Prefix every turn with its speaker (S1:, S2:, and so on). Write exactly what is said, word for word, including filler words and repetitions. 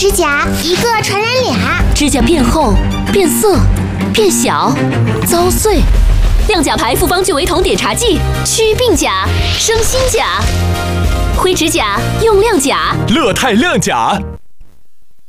S1: 指甲，一个传染俩。
S2: 指甲变厚、变色、变小、遭碎。亮甲牌复方聚维酮碘茶剂，祛病甲，生新甲。灰指甲用亮甲。
S3: 乐泰亮甲。